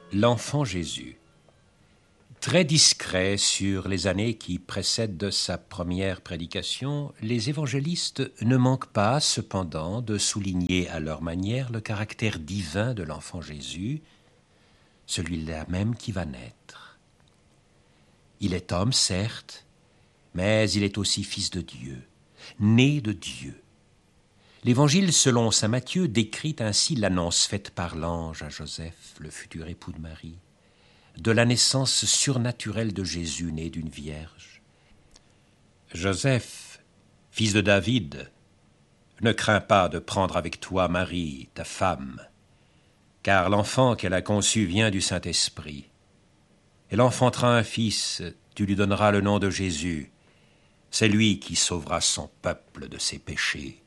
L'enfant Jésus. Très discret sur les années qui précèdent sa première prédication, les évangélistes ne manquent pas, cependant, de souligner à leur manière le caractère divin de l'enfant Jésus, celui-là même qui va naître. Il est homme, certes, mais il est aussi fils de Dieu, né de Dieu. L'Évangile selon saint Matthieu décrit ainsi l'annonce faite par l'ange à Joseph, le futur époux de Marie, de la naissance surnaturelle de Jésus né d'une vierge. Joseph, fils de David, ne crains pas de prendre avec toi Marie, ta femme, car l'enfant qu'elle a conçu vient du Saint-Esprit. Elle enfantera un fils, tu lui donneras le nom de Jésus. C'est lui qui sauvera son peuple de ses péchés.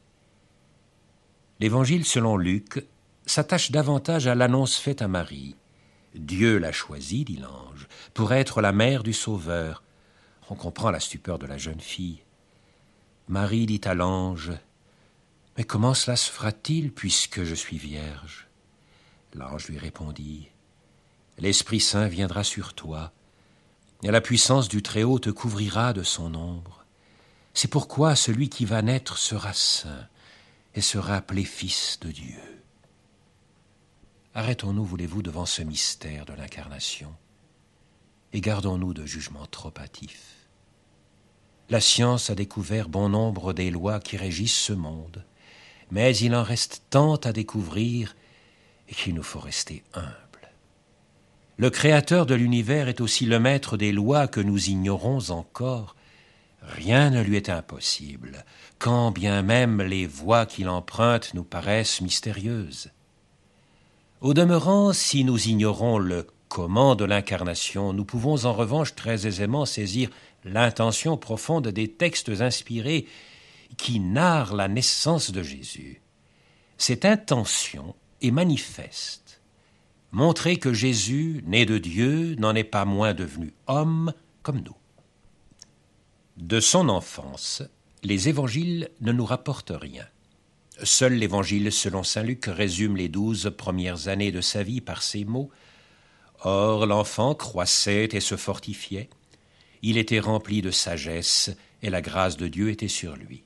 L'Évangile selon Luc s'attache davantage à l'annonce faite à Marie. Dieu l'a choisie, dit l'ange, pour être la mère du Sauveur. On comprend la stupeur de la jeune fille. Marie dit à l'ange, « Mais comment cela se fera-t-il puisque je suis vierge ?» L'ange lui répondit, « L'Esprit Saint viendra sur toi, et la puissance du Très-Haut te couvrira de son ombre. C'est pourquoi celui qui va naître sera saint et sera appelé Fils de Dieu. » Arrêtons-nous, voulez-vous, devant ce mystère de l'incarnation, et gardons-nous de jugements trop hâtifs. La science a découvert bon nombre des lois qui régissent ce monde, mais il en reste tant à découvrir et qu'il nous faut rester humbles. Le Créateur de l'univers est aussi le maître des lois que nous ignorons encore. Rien ne lui est impossible, quand bien même les voies qu'il emprunte nous paraissent mystérieuses. Au demeurant, si nous ignorons le comment de l'incarnation, nous pouvons en revanche très aisément saisir l'intention profonde des textes inspirés qui narrent la naissance de Jésus. Cette intention est manifeste. Montrer que Jésus, né de Dieu, n'en est pas moins devenu homme comme nous. De son enfance, les évangiles ne nous rapportent rien. Seul l'évangile selon saint Luc résume les 12 premières années de sa vie par ces mots. Or, l'enfant croissait et se fortifiait. Il était rempli de sagesse et la grâce de Dieu était sur lui.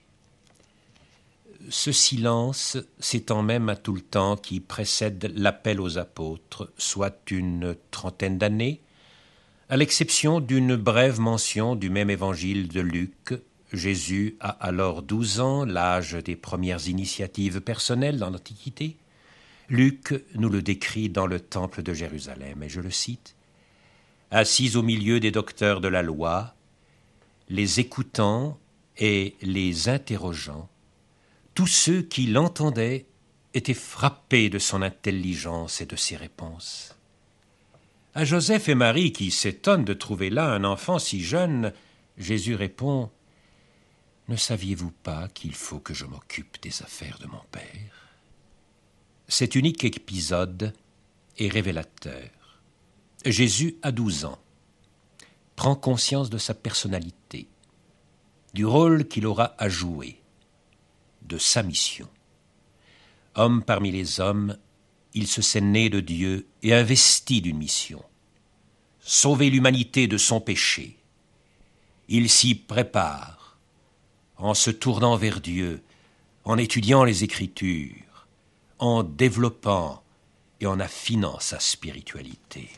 Ce silence s'étend même à tout le temps qui précède l'appel aux apôtres, soit une trentaine d'années, à l'exception d'une brève mention du même évangile de Luc. Jésus a alors 12 ans, l'âge des premières initiatives personnelles dans l'Antiquité. Luc nous le décrit dans le temple de Jérusalem, et je le cite, « Assis au milieu des docteurs de la loi, les écoutant et les interrogeant, tous ceux qui l'entendaient étaient frappés de son intelligence et de ses réponses. » À Joseph et Marie, qui s'étonnent de trouver là un enfant si jeune, Jésus répond « Ne saviez-vous pas qu'il faut que je m'occupe des affaires de mon Père ?» Cet unique épisode est révélateur. Jésus a 12 ans, prend conscience de sa personnalité, du rôle qu'il aura à jouer, de sa mission. Homme parmi les hommes, il se sait né de Dieu et investi d'une mission. Sauver l'humanité de son péché. Il s'y prépare, en se tournant vers Dieu, en étudiant les Écritures, en développant et en affinant sa spiritualité.